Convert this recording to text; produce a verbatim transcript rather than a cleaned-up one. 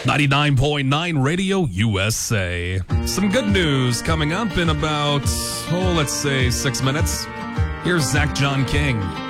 ninety-nine point nine Radio U S A. Some good news coming up in about, oh, let's say six minutes. Here's Zach John King.